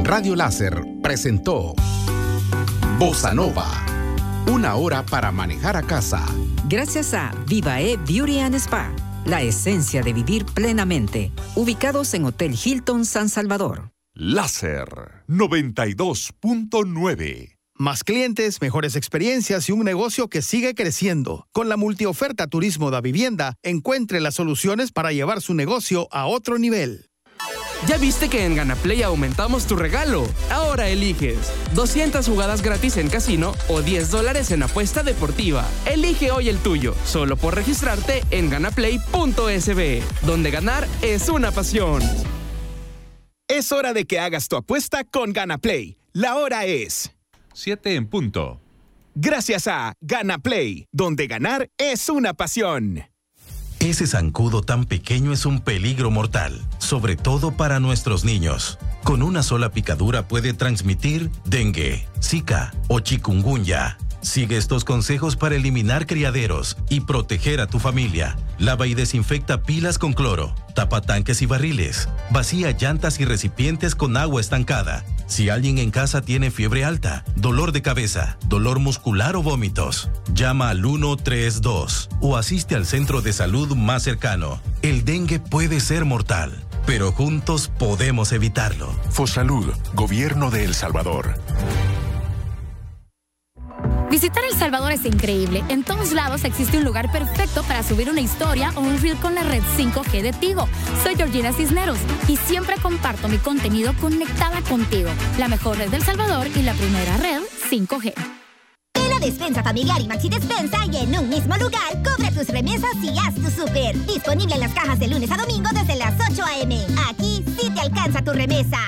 Radio Láser presentó Bossa Nova, una hora para manejar a casa. Gracias a Vivae Beauty and Spa, la esencia de vivir plenamente. Ubicados en Hotel Hilton San Salvador. Láser 92.9. Más clientes, mejores experiencias y un negocio que sigue creciendo. Con la multioferta Turismo da Vivienda, encuentre las soluciones para llevar su negocio a otro nivel. ¿Ya viste que en GanaPlay aumentamos tu regalo? Ahora eliges 200 jugadas gratis en casino o $10 en apuesta deportiva. Elige hoy el tuyo, solo por registrarte en ganaplay.sb, donde ganar es una pasión. Es hora de que hagas tu apuesta con GanaPlay. La hora es 7 en punto. Gracias a GanaPlay, donde ganar es una pasión. Ese zancudo tan pequeño es un peligro mortal, sobre todo para nuestros niños. Con una sola picadura puede transmitir dengue, zika o chikungunya. Sigue estos consejos para eliminar criaderos y proteger a tu familia. Lava y desinfecta pilas con cloro. Tapa tanques y barriles. Vacía llantas y recipientes con agua estancada. Si alguien en casa tiene fiebre alta, dolor de cabeza, dolor muscular o vómitos, llama al 132 o asiste al centro de salud más cercano. El dengue puede ser mortal, pero juntos podemos evitarlo. Fosalud, Gobierno de El Salvador. Visitar El Salvador es increíble. En todos lados existe un lugar perfecto para subir una historia o un reel con la red 5G de Tigo. Soy Georgina Cisneros y siempre comparto mi contenido conectada contigo. La mejor red del Salvador y la primera red 5G. En la despensa familiar y Maxi Despensa y en un mismo lugar, cobra tus remesas y haz tu súper. Disponible en las cajas de lunes a domingo desde las 8 a.m. Aquí sí te alcanza tu remesa.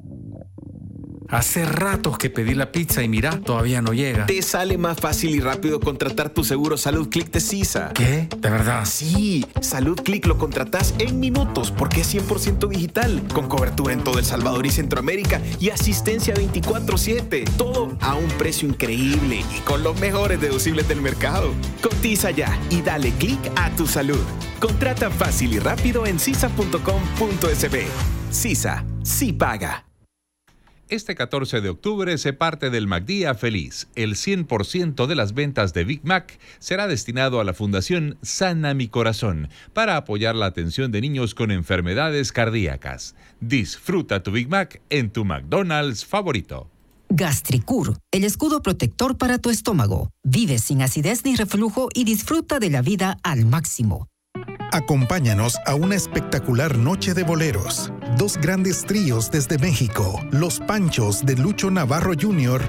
Hace ratos que pedí la pizza y mira, todavía no llega. Te sale más fácil y rápido contratar tu seguro Salud Click de CISA. ¿Qué? ¿De verdad? Sí, Salud Click lo contratás en minutos porque es 100% digital, con cobertura en todo El Salvador y Centroamérica y asistencia 24/7. Todo a un precio increíble y con los mejores deducibles del mercado. Cotiza ya y dale click a tu salud. Contrata fácil y rápido en cisa.com.sb. CISA, sí paga. Este 14 de octubre se parte del McDía Feliz. El 100% de las ventas de Big Mac será destinado a la Fundación Sana Mi Corazón para apoyar la atención de niños con enfermedades cardíacas. Disfruta tu Big Mac en tu McDonald's favorito. Gastricur, el escudo protector para tu estómago. Vive sin acidez ni reflujo y disfruta de la vida al máximo. Acompáñanos a una espectacular noche de boleros. Dos grandes tríos desde México, Los Panchos de Lucho Navarro Jr.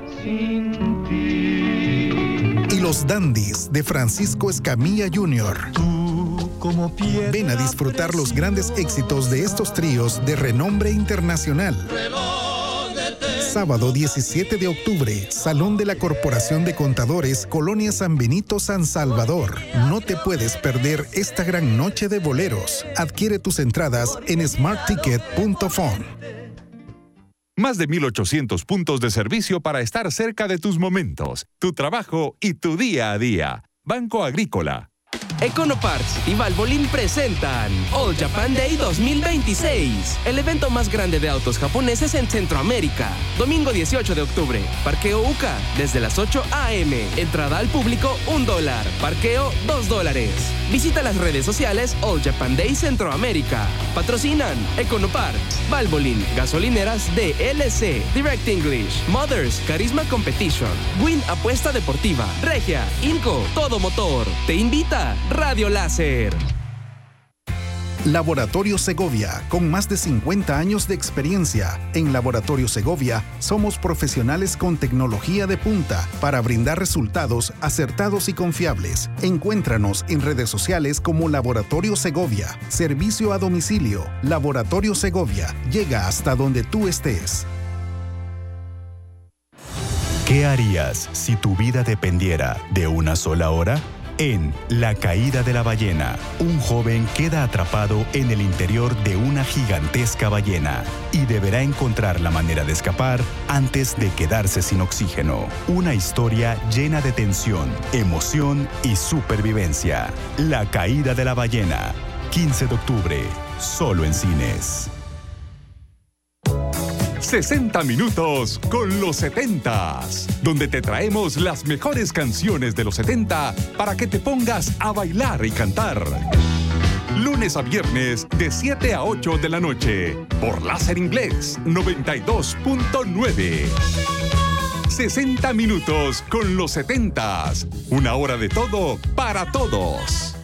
y Los Dandies de Francisco Escamilla Jr. Ven a disfrutar los grandes éxitos de estos tríos de renombre internacional. Sábado 17 de octubre, Salón de la Corporación de Contadores, Colonia San Benito, San Salvador. No te puedes perder esta gran noche de boleros. Adquiere tus entradas en smartticket.com. Más de 1,800 puntos de servicio para estar cerca de tus momentos, tu trabajo y tu día a día. Banco Agrícola. Econoparts y Valvoline presentan All Japan Day 2026, el evento más grande de autos japoneses en Centroamérica. Domingo 18 de octubre, Parqueo UCA, desde las 8 a.m. Entrada al público $1, parqueo $2. Visita las redes sociales All Japan Day Centroamérica. Patrocinan Econoparts, Valvoline, Gasolineras DLC, Direct English, Mothers, Carisma Competition, Win Apuesta Deportiva, Regia, Inco, Todo Motor. Te invita Radio Láser. Laboratorio Segovia, con más de 50 años de experiencia. En Laboratorio Segovia somos profesionales con tecnología de punta para brindar resultados acertados y confiables. Encuéntranos en redes sociales como Laboratorio Segovia. Servicio a domicilio. Laboratorio Segovia. Llega hasta donde tú estés. ¿Qué harías si tu vida dependiera de una sola hora? En La Caída de la Ballena, un joven queda atrapado en el interior de una gigantesca ballena y deberá encontrar la manera de escapar antes de quedarse sin oxígeno. Una historia llena de tensión, emoción y supervivencia. La Caída de la Ballena, 15 de octubre, solo en cines. 60 minutos con los 70s, donde te traemos las mejores canciones de los 70 para que te pongas a bailar y cantar. Lunes a viernes de 7 a 8 de la noche por Láser Inglés 92.9. 60 minutos con los 70s. Una hora de todo para todos.